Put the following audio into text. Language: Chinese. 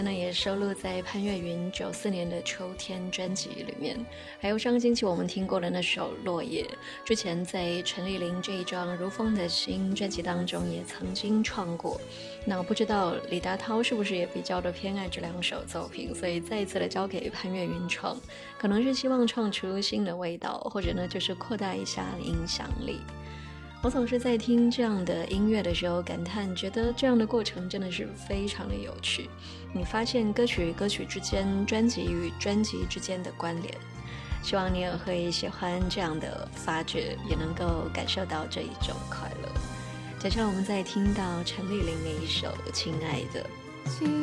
那也收录在潘越云94年的秋天专辑里面，还有上个星期我们听过的那首落叶，之前在陈丽玲这一张如风的心专辑当中也曾经创过。那不知道李达涛是不是也比较的偏爱这两首作品，所以再一次的交给潘越云创，可能是希望创出新的味道，或者呢就是扩大一下影响力。我总是在听这样的音乐的时候感叹，觉得这样的过程真的是非常的有趣。你发现歌曲与歌曲之间，专辑与专辑之间的关联。希望你也会喜欢这样的发掘，也能够感受到这一种快乐。接下来我们再听到陈丽玲的一首《亲爱的》。